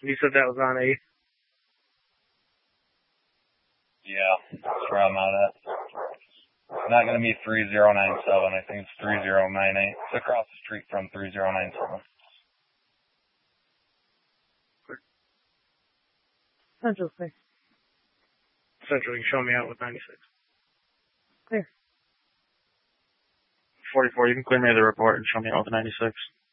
You said that was on 8th? Yeah, that's where I'm out at. It's not going to be 3097. I think it's 3098. It's across the street from 3097. Central, clear. Central, you can show me out with 96. Clear. 44, you can clear me the report and show me out with 96.